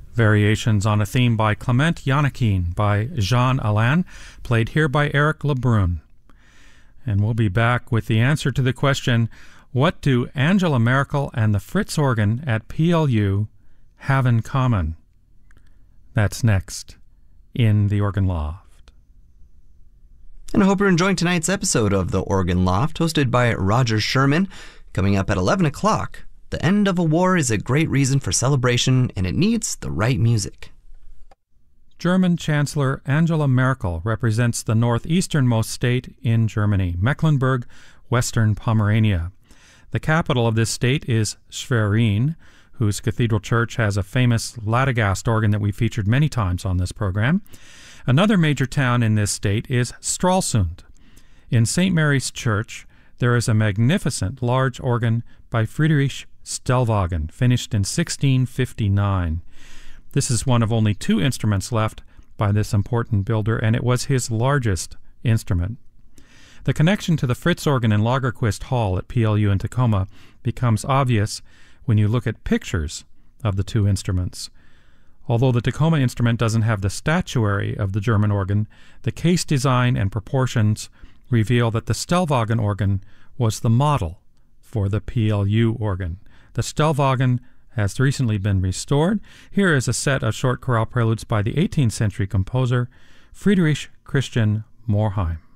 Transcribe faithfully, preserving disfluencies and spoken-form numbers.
Variations on a theme by Clement Janikin by Jean Alain, played here by Eric Lebrun. And we'll be back with the answer to the question, what do Angela Merkel and the Fritz organ at P L U have in common? That's next in The Organ Loft. And I hope you're enjoying tonight's episode of The Organ Loft, hosted by Roger Sherman. Coming up at eleven o'clock, the end of a war is a great reason for celebration, and it needs the right music. German Chancellor Angela Merkel represents the northeasternmost state in Germany, Mecklenburg, Western Pomerania. The capital of this state is Schwerin, whose cathedral church has a famous Ladegast organ that we featured many times on this program. Another major town in this state is Stralsund. In Saint Mary's Church, there is a magnificent large organ by Friedrich Stellwagen, finished in sixteen fifty-nine. This is one of only two instruments left by this important builder, and it was his largest instrument. The connection to the Fritz organ in Lagerquist Hall at P L U in Tacoma becomes obvious when you look at pictures of the two instruments. Although the Tacoma instrument doesn't have the statuary of the German organ, the case design and proportions reveal that the Stellwagen organ was the model for the P L U organ. The Stellwagen has recently been restored. Here is a set of short chorale preludes by the eighteenth century composer Friedrich Christian Morheim.